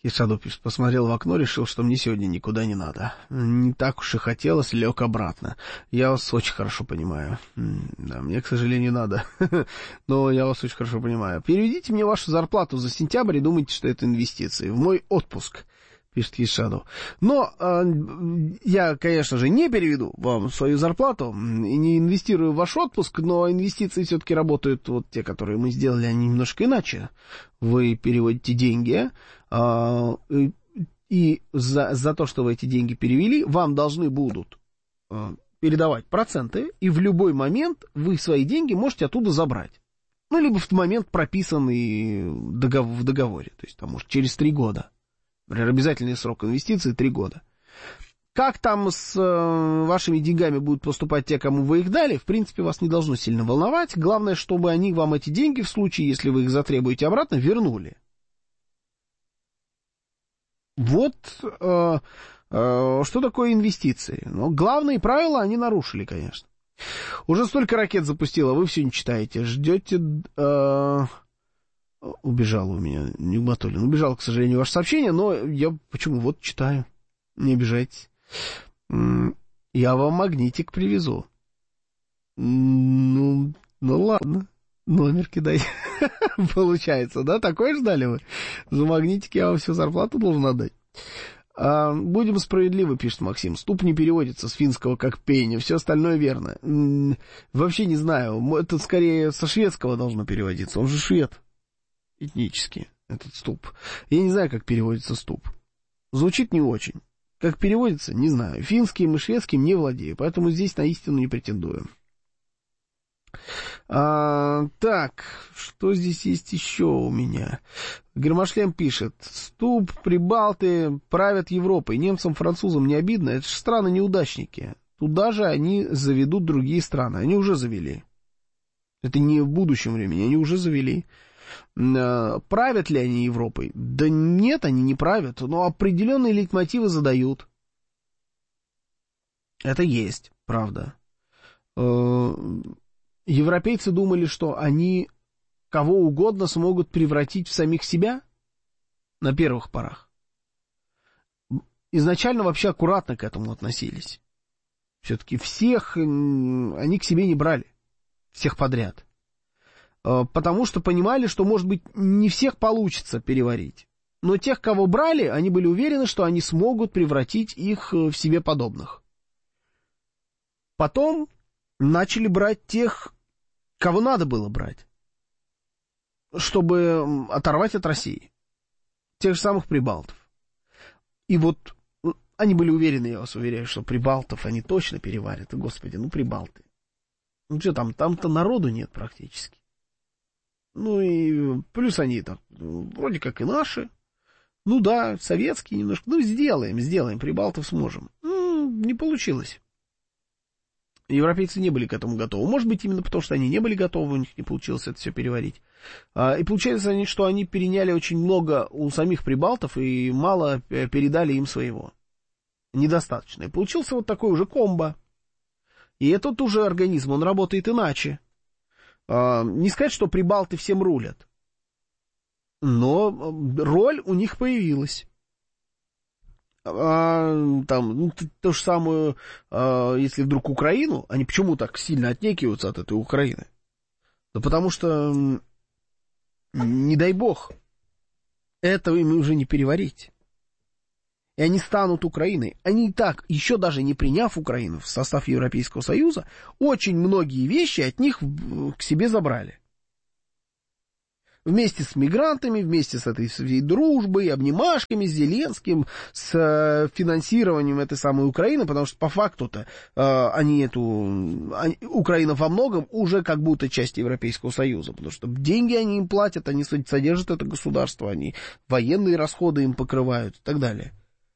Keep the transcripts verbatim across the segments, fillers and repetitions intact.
Исаду пишет, посмотрел в окно, решил, что мне сегодня никуда не надо. Не так уж и хотелось, лег обратно. Я вас очень хорошо понимаю. Да, мне, к сожалению, надо. Но я вас очень хорошо понимаю. Переведите мне вашу зарплату за сентябрь и думайте, что это инвестиции. В мой отпуск, пишет Исаду. Но э, я, конечно же, не переведу вам свою зарплату и не инвестирую в ваш отпуск, но инвестиции все-таки работают, вот те, которые мы сделали, они немножко иначе. Вы переводите деньги, э, и за, за то, что вы эти деньги перевели, вам должны будут э, передавать проценты, и в любой момент вы свои деньги можете оттуда забрать. Ну, либо в момент, прописанный в договоре, то есть, там, может, через три года. Например, обязательный срок инвестиций три года. Как там с э, вашими деньгами будут поступать те, кому вы их дали, в принципе, вас не должно сильно волновать. Главное, чтобы они вам эти деньги, в случае, если вы их затребуете обратно, вернули. Вот э, э, что такое инвестиции. Но главные правила они нарушили, конечно. Уже столько ракет запустила, вы все не читаете. Ждете... Э, Убежал у меня, Нигматуллин. Убежал, к сожалению, ваше сообщение, но я почему? Вот читаю. Не обижайтесь. Я вам магнитик привезу. Ну, ну ладно. Номер кидайте. Получается, да? Такое ждали вы? За магнитик я вам всю зарплату должен отдать. А, будем справедливы, пишет Максим. Ступ не переводится с финского как пеня. Все остальное верно. Вообще не знаю. Это скорее со шведского должно переводиться. Он же швед. Этнически, этот ступ. Я не знаю, как переводится ступ. Звучит не очень. Как переводится, не знаю. Финским и шведским не владею, поэтому здесь на истину не претендую. А, так, что здесь есть еще у меня? Гермошлем пишет. Ступ, прибалты правят Европой. Немцам, французам не обидно? Это же страны-неудачники. Туда же они заведут другие страны. Они уже завели. Это не в будущем времени, они уже завели. Правят ли они Европой? Да нет, они не правят, но определенные лейтмотивы задают. Это есть, правда. Европейцы думали, что они кого угодно смогут превратить в самих себя на первых порах. Изначально вообще аккуратно к этому относились. Все-таки всех они к себе не брали, всех подряд. Потому что понимали, что, может быть, не всех получится переварить. Но тех, кого брали, они были уверены, что они смогут превратить их в себе подобных. Потом начали брать тех, кого надо было брать, чтобы оторвать от России. Тех же самых прибалтов. И вот они были уверены, я вас уверяю, что прибалтов они точно переварят. И, господи, ну прибалты. Ну что там, там-то народу нет практически. Ну и плюс они так, вроде как и наши. Ну да, советские немножко. Ну сделаем, сделаем, прибалтов сможем. Ну, не получилось. Европейцы не были к этому готовы. Может быть, именно потому, что они не были готовы, у них не получилось это все переварить. И получается, что они переняли очень много у самих прибалтов и мало передали им своего. Недостаточно. И получился вот такой уже комбо. И этот уже организм, он работает иначе. Не сказать, что прибалты всем рулят, но роль у них появилась. А, там, ну, то же самое, а, если вдруг Украину, они почему так сильно отнекиваются от этой Украины? Да потому что, не дай бог, этого им уже не переварить. И они станут Украиной. Они и так, еще даже не приняв Украину в состав Европейского Союза, очень многие вещи от них к себе забрали. Вместе с мигрантами, вместе с этой всей дружбой, обнимашками, с Зеленским, с финансированием этой самой Украины, потому что по факту-то э, они эту... Они, Украина во многом уже как будто часть Европейского Союза, потому что деньги они им платят, они содержат это государство, они военные расходы им покрывают и так далее.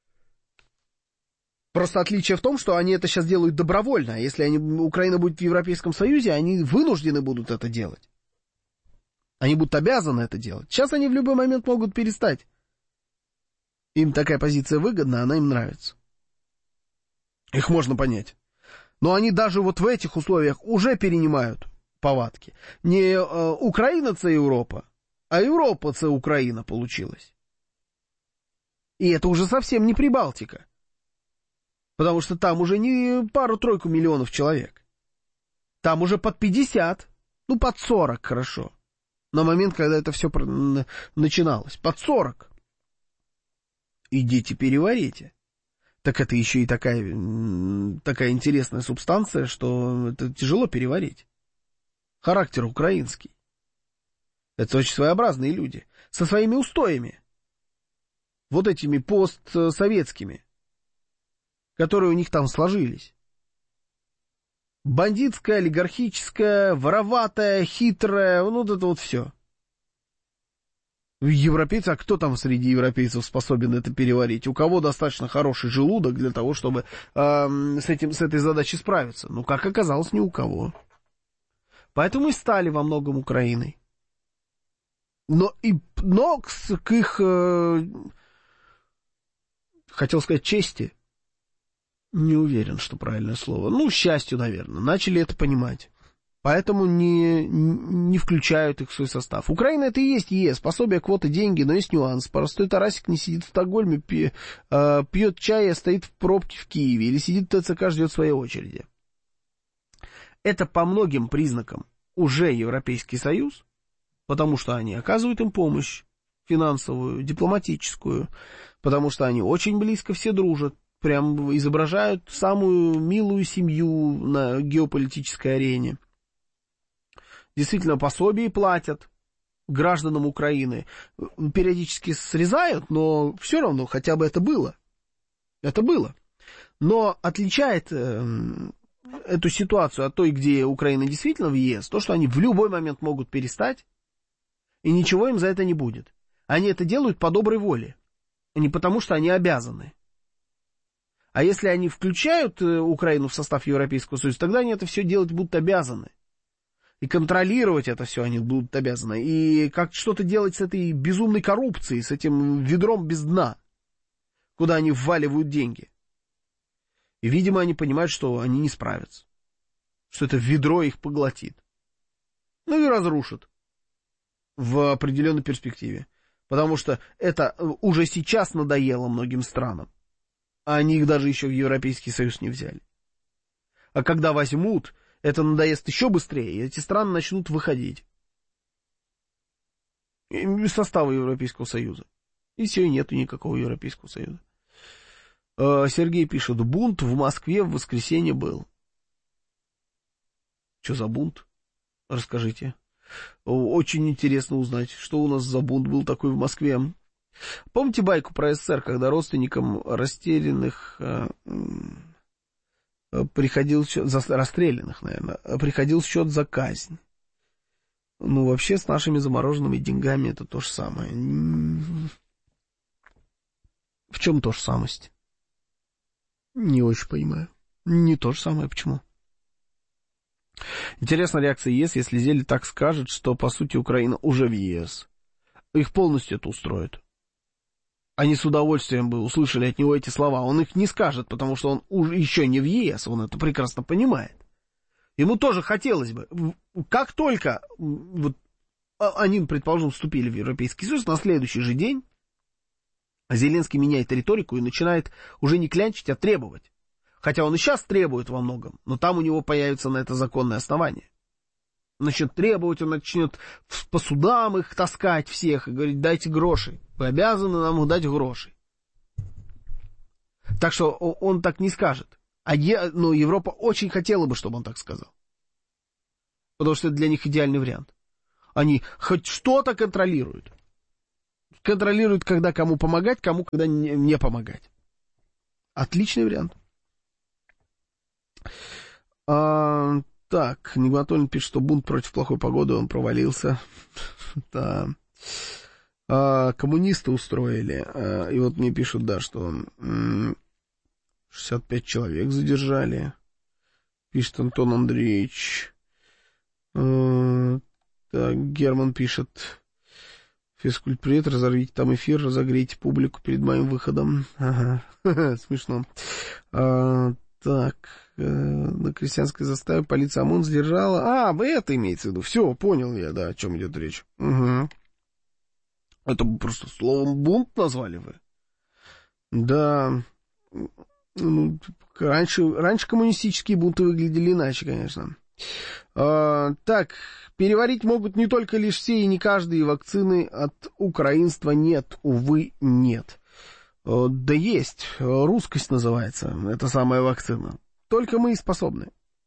Просто отличие в том, что они это сейчас делают добровольно, а если они, Украина будет в Европейском Союзе, они вынуждены будут это делать. Они будут обязаны это делать. Сейчас они в любой момент могут перестать. Им такая позиция выгодна, она им нравится. Их можно понять. Но они даже вот в этих условиях уже перенимают повадки. Не э, Украина це Европа, а Европа це Украина получилась. И это уже совсем не Прибалтика. Потому что там уже не пару-тройку миллионов человек. Там уже под пятьдесят, ну, под сорок, хорошо. На момент, когда это все начиналось. Под сорок. Идите переварите. Так это еще и такая, такая интересная субстанция, что это тяжело переварить. Характер украинский. Это очень своеобразные люди. Со своими устоями. Вот этими постсоветскими. Которые у них там сложились. Бандитская, олигархическая, вороватая, хитрая, ну вот это вот все. Европейцы, а кто там среди европейцев способен это переварить? У кого достаточно хороший желудок для того, чтобы э, с, этим, с этой задачей справиться? Ну, как оказалось, ни у кого. Поэтому и стали во многом Украиной. Но, и, но к, к их, э, хотел сказать, чести, не уверен, что правильное слово. Ну, счастью, наверное. Начали это понимать. Поэтому не, не включают их в свой состав. Украина это и есть ЕС. Пособие, квоты, деньги, но есть нюанс. Простой Тарасик не сидит в Стокгольме, пи, э, пьет чай, а стоит в пробке в Киеве. Или сидит в ТЦК, ждет своей очереди. Это по многим признакам уже Европейский Союз, потому что они оказывают им помощь финансовую, дипломатическую, потому что они очень близко все дружат. Прям изображают самую милую семью на геополитической арене. Действительно, пособие платят гражданам Украины. Периодически срезают, но все равно хотя бы это было. Это было. Но отличает э, эту ситуацию от той, где Украина действительно в ЕС, то, что они в любой момент могут перестать, и ничего им за это не будет. Они это делают по доброй воле, а не потому, что они обязаны. А если они включают Украину в состав Европейского Союза, тогда они это все делать будут обязаны. И контролировать это все они будут обязаны. И как что-то делать с этой безумной коррупцией, с этим ведром без дна, куда они вваливают деньги. И, видимо, они понимают, что они не справятся. Что это ведро их поглотит. Ну и разрушит в определенной перспективе. Потому что это уже сейчас надоело многим странам. А они их даже еще в Европейский Союз не взяли. А когда возьмут, это надоест еще быстрее, и эти страны начнут выходить из состава Европейского Союза. И все, и нету никакого Европейского Союза. Сергей пишет, бунт в Москве в воскресенье был. Что за бунт? Расскажите. Очень интересно узнать, что у нас за бунт был такой в Москве. Помните байку про СССР, когда родственникам растерянных э, э, приходил счет, за, расстрелянных, наверное, приходил счет за казнь? Ну, вообще, с нашими замороженными деньгами это то же самое. В чем то же самость? Не очень понимаю. Не то же самое, почему? Интересна реакция ЕС, если Зель так скажет, что, по сути, Украина уже в ЕС. Их полностью это устроит. Они с удовольствием бы услышали от него эти слова. Он их не скажет, потому что он уже еще не в ЕС, он это прекрасно понимает. Ему тоже хотелось бы. Как только вот, они, предположим, вступили в Европейский Союз, на следующий же день Зеленский меняет риторику и начинает уже не клянчить, а требовать. Хотя он и сейчас требует во многом, но там у него появится на это законное основание. Начнет требовать, он начнет по судам их таскать всех и говорить, дайте гроши. Вы обязаны нам дать гроши. Так что он так не скажет. А е, ну, Европа очень хотела бы, чтобы он так сказал. Потому что это для них идеальный вариант. Они хоть что-то контролируют. Контролируют, когда кому помогать, кому когда не, не помогать. Отличный вариант. А, так, Нигматуллин пишет, что бунт против плохой погоды, он провалился. Да. А, коммунисты устроили. А, и вот мне пишут, да, что м- шестьдесят пять человек задержали. Пишет Антон Андреевич. А, так, Герман пишет. Физкульт-привет, разорвите там эфир, разогрейте публику перед моим выходом. Ага, смешно. А, так, э, на крестьянской заставе полиция ОМОН задержала. А, это имеется в виду. Все, понял я, да, о чем идет речь. Угу. Это просто словом бунт назвали вы. Да, ну, раньше, раньше коммунистические бунты выглядели иначе, конечно. А, так, переварить могут не только лишь все и не каждый, вакцины от украинства нет, увы, нет. А, да есть, русскость называется, это самая вакцина. Только мы и способны.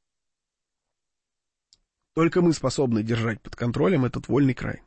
Только мы способны держать под контролем этот вольный край.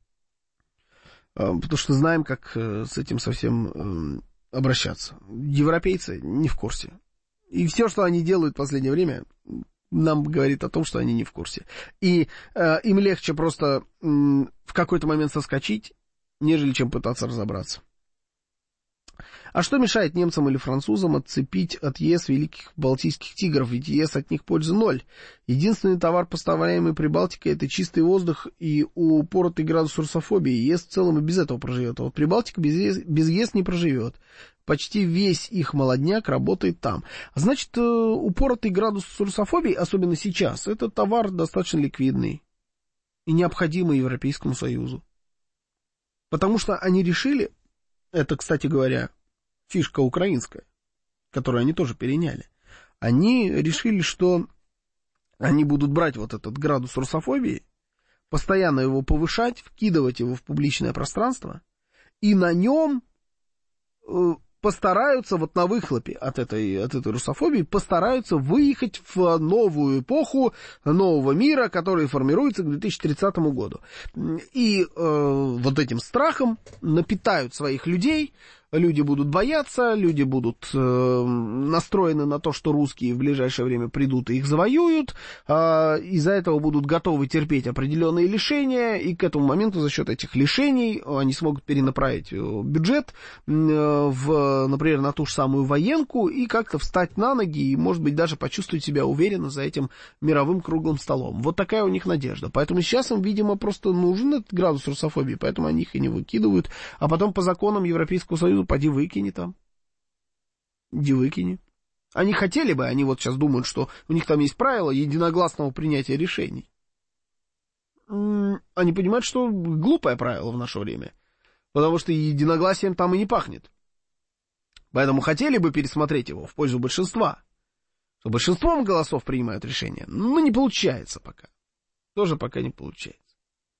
А, потому что знаем, как с этим совсем обращаться. Европейцы не в курсе. И все, что они делают в последнее время, нам говорит о том, что они не в курсе. И э, им легче просто э, в какой-то момент соскочить, нежели чем пытаться разобраться. А что мешает немцам или французам отцепить от ЕС великих балтийских тигров? Ведь ЕС от них пользы ноль. Единственный товар, поставляемый Прибалтикой, это чистый воздух и упоротый градус русофобии. ЕС в целом и без этого проживет. А вот Прибалтика без ЕС, без ЕС не проживет. Почти весь их молодняк работает там. Значит, упоротый градус русофобии, особенно сейчас, это товар достаточно ликвидный и необходимый Европейскому Союзу. Потому что они решили, это, кстати говоря, фишка украинская, которую они тоже переняли. Они решили, что они будут брать вот этот градус русофобии, постоянно его повышать, вкидывать его в публичное пространство, и на нем э, постараются, вот на выхлопе от этой, от этой русофобии, постараются выехать в новую эпоху нового мира, который формируется к две тысячи тридцатому году. И э, вот этим страхом напитают своих людей. Люди будут бояться, люди будут э, настроены на то, что русские в ближайшее время придут и их завоюют, э, из-за этого будут готовы терпеть определенные лишения, и к этому моменту за счет этих лишений они смогут перенаправить бюджет, э, в, например, на ту же самую военку и как-то встать на ноги и, может быть, даже почувствовать себя уверенно за этим мировым круглым столом. Вот такая у них надежда. Поэтому сейчас им, видимо, просто нужен этот градус русофобии, поэтому они их и не выкидывают, а потом по законам Европейского Союза поди выкини там. Иди выкини. Они хотели бы, они вот сейчас думают, что у них там есть правила единогласного принятия решений. Они понимают, что глупое правило в наше время. Потому что единогласием там и не пахнет. Поэтому хотели бы пересмотреть его в пользу большинства. Что большинством голосов принимают решения. Но не получается пока. Тоже пока не получается.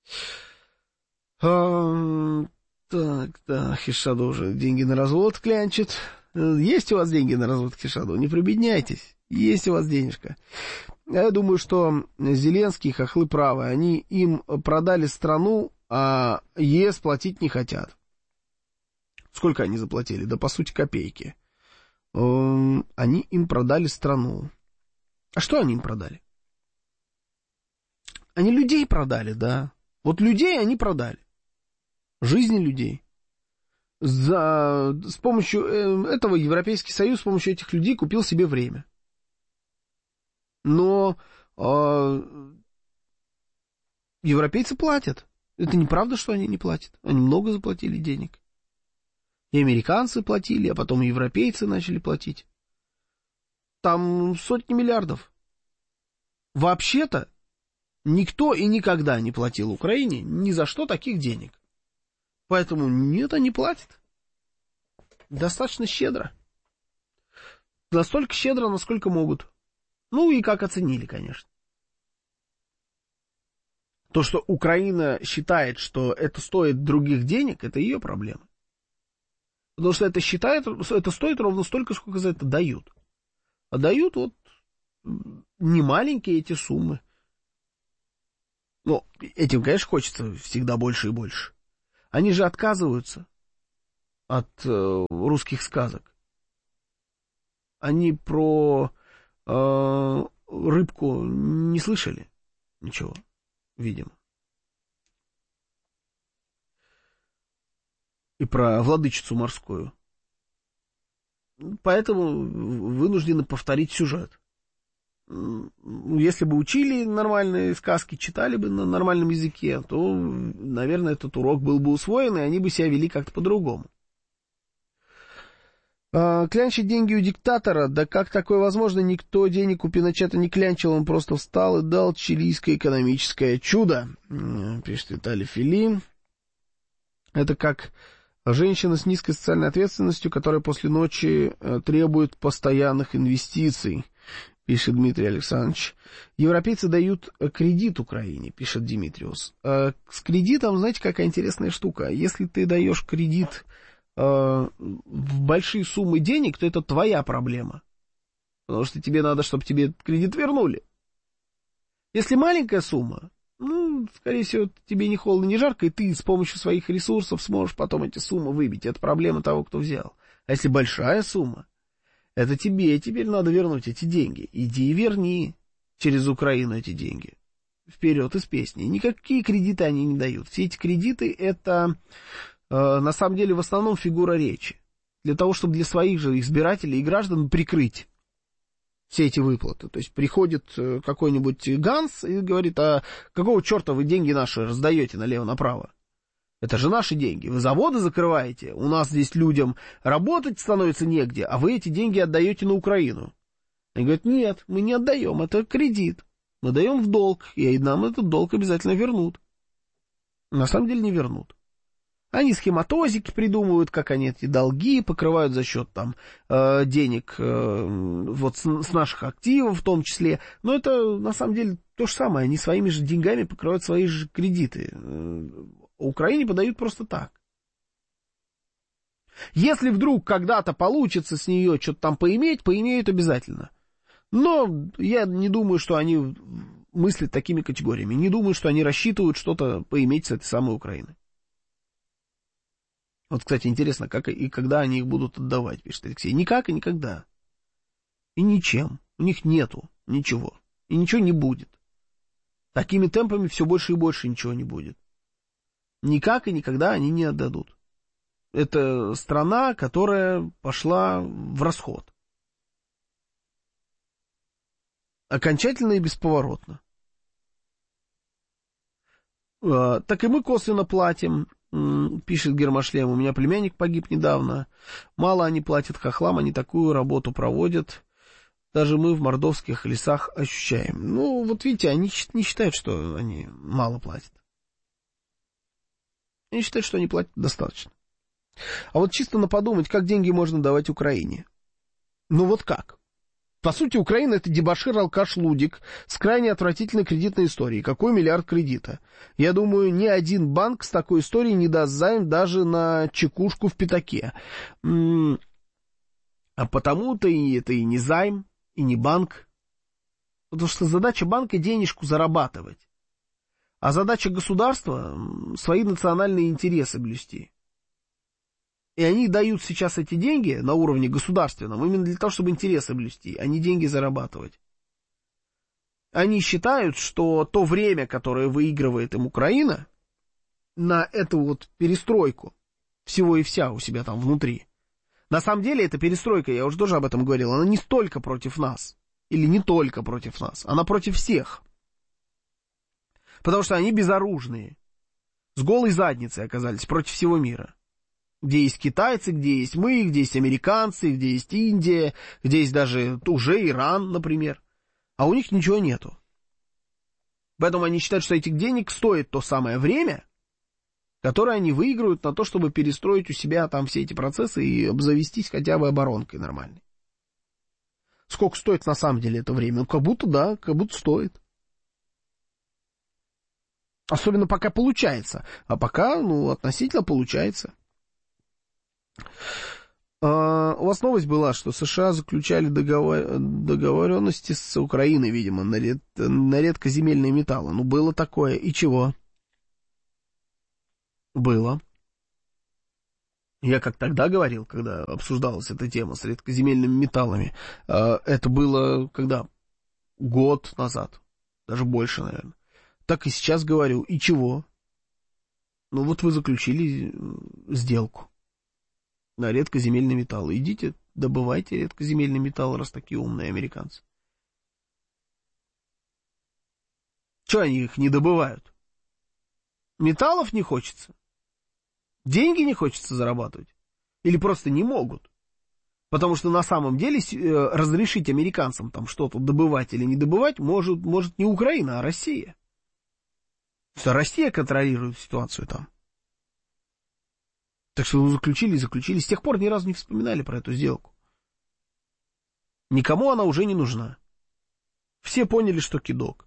Так, да, Хишаду уже деньги на развод клянчит. Есть у вас деньги на развод, Хишаду? Не прибедняйтесь. Есть у вас денежка. Я думаю, что Зеленский, хохлы правы. Они им продали страну, а ЕС платить не хотят. Сколько они заплатили? Да, по сути, копейки. Они им продали страну. А что они им продали? Они людей продали, да. Вот людей они продали. Жизни людей. За, с помощью этого Европейский Союз, с помощью этих людей купил себе время. Но э, европейцы платят. Это неправда, что они не платят. Они много заплатили денег. И американцы платили, а потом и европейцы начали платить. Там сотни миллиардов. Вообще-то никто и никогда не платил Украине ни за что таких денег. Поэтому нет, они платят. Достаточно щедро. Настолько щедро, насколько могут. Ну и как оценили, конечно. То, что Украина считает, что это стоит других денег, это ее проблема. Потому что это считает, это стоит ровно столько, сколько за это дают. А дают вот немаленькие эти суммы. Ну, этим, конечно, хочется всегда больше и больше. Они же отказываются от э, русских сказок. Они про э, рыбку не слышали ничего, видимо. И про владычицу морскую. Поэтому вынуждены повторить сюжет. Если бы учили нормальные сказки, читали бы на нормальном языке, то, наверное, этот урок был бы усвоен, и они бы себя вели как-то по-другому. А, клянчить деньги у диктатора? Да как такое возможно? Никто денег у Пиночета не клянчил, он просто встал и дал чилийское экономическое чудо, пишет Виталий Фили. Это как Женщина с низкой социальной ответственностью, которая после ночи э, требует постоянных инвестиций, пишет Дмитрий Александрович. Европейцы дают кредит Украине, пишет Димитриус. Э, с кредитом, знаете, какая интересная штука. Если ты даешь кредит э, в большие суммы денег, то это твоя проблема. Потому что тебе надо, чтобы тебе кредит вернули. Если маленькая сумма, ну, скорее всего, тебе не холодно, не жарко, и ты с помощью своих ресурсов сможешь потом эти суммы выбить. Это проблема того, кто взял. А если большая сумма, это тебе теперь надо вернуть эти деньги. Иди и верни через Украину эти деньги. Вперед из песни. Никакие кредиты они не дают. Все эти кредиты — это, э, на самом деле, в основном фигура речи. Для того, чтобы для своих же избирателей и граждан прикрыть все эти выплаты. То есть приходит какой-нибудь Ганс и говорит: а какого черта вы деньги наши раздаете налево-направо? Это же наши деньги. Вы заводы закрываете, у нас здесь людям работать становится негде, а вы эти деньги отдаете на Украину. Они говорят: нет, мы не отдаем, это кредит. Мы даем в долг, и нам этот долг обязательно вернут. На самом деле не вернут. Они схематозики придумывают, как они эти долги покрывают за счет там э, денег э, вот с, с наших активов в том числе. Но это на самом деле то же самое. Они своими же деньгами покрывают свои же кредиты. Украине подают просто так. Если вдруг когда-то получится с нее что-то там поиметь, поимеют обязательно. Но я не думаю, что они мыслят такими категориями. Не думаю, что они рассчитывают что-то поиметь с этой самой Украины. Вот, кстати, интересно, как и когда они их будут отдавать, пишет Алексей. Никак и никогда. И ничем. У них нету ничего. И ничего не будет. Такими темпами все больше и больше ничего не будет. Никак и никогда они не отдадут. Это страна, которая пошла в расход. Окончательно и бесповоротно. Так и мы косвенно платим. Пишет Гермошлем: у меня племянник погиб недавно. Мало они платят хохлам, они такую работу проводят. Даже мы в мордовских лесах ощущаем. Ну, вот видите, они не считают, что они мало платят. Они считают, что они платят достаточно. А вот чисто на подумать, как деньги можно давать Украине. Ну вот как? По сути, Украина — это дебошир, алкаш, лудик с крайне отвратительной кредитной историей. Какой миллиард кредита? Я думаю, ни один банк с такой историей не даст займ даже на чекушку в пятаке. А потому-то и это и не займ, и не банк. Потому что задача банка — денежку зарабатывать. А задача государства — свои национальные интересы блюсти. И они дают сейчас эти деньги на уровне государственном именно для того, чтобы интересы блюсти, а не деньги зарабатывать. Они считают, что то время, которое выигрывает им Украина на эту вот перестройку всего и вся у себя там внутри. На самом деле эта перестройка, я уже тоже об этом говорил, она не столько против нас, или не только против нас, она против всех. Потому что они безоружные, с голой задницей оказались против всего мира. Где есть китайцы, где есть мы, где есть американцы, где есть Индия, где есть даже уже Иран, например. А у них ничего нету. Поэтому они считают, что этих денег стоит то самое время, которое они выигрывают на то, чтобы перестроить у себя там все эти процессы и обзавестись хотя бы оборонкой нормальной. Сколько стоит на самом деле это время? Ну, как будто да, как будто стоит. Особенно пока получается. А пока, ну, относительно получается. Uh, у вас новость была, что США заключали договор... договоренности с Украиной, видимо, на, ред... на редкоземельные металлы. Ну, было такое. И чего? Было. Я как тогда говорил, когда обсуждалась эта тема с редкоземельными металлами. Uh, это было когда? Год назад. Даже больше, наверное. Так и сейчас говорю. И чего? Ну, вот вы заключили сделку на редкоземельные металлы. Идите, добывайте редкоземельные металлы, раз такие умные американцы. Чего они их не добывают? Металлов не хочется? Деньги не хочется зарабатывать? Или просто не могут? Потому что на самом деле разрешить американцам там что-то добывать или не добывать может, может не Украина, а Россия. Что Россия контролирует ситуацию там. Так что заключили, заключили. С тех пор ни разу не вспоминали про эту сделку. Никому она уже не нужна. Все поняли, что кидок.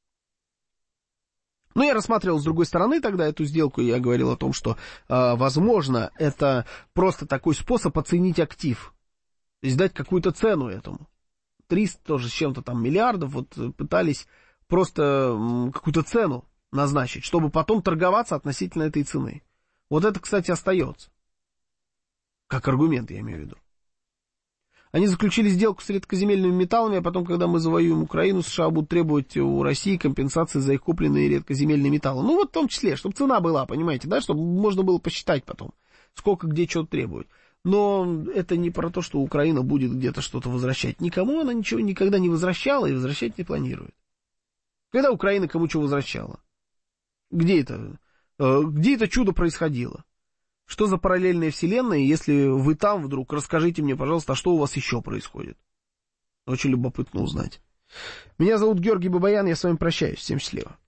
Но я рассматривал с другой стороны тогда эту сделку, и я говорил о том, что, э, возможно, это просто такой способ оценить актив. То есть дать какую-то цену этому. триста тоже с чем-то там миллиардов вот пытались просто м, какую-то цену назначить, чтобы потом торговаться относительно этой цены. Вот это, кстати, остается. Как аргумент, я имею в виду. Они заключили сделку с редкоземельными металлами, а потом, когда мы завоюем Украину, США будут требовать у России компенсации за их купленные редкоземельные металлы. Ну, вот в том числе, чтобы цена была, понимаете, да, чтобы можно было посчитать потом, сколько где что требует. Но это не про то, что Украина будет где-то что-то возвращать. Никому она ничего никогда не возвращала и возвращать не планирует. Когда Украина кому что возвращала? Где это? Где это чудо происходило? Что за параллельная вселенная? Если вы там вдруг, расскажите мне, пожалуйста, а что у вас еще происходит? Очень любопытно узнать. Меня зовут Георгий Бабаян, я с вами прощаюсь. Всем счастливо.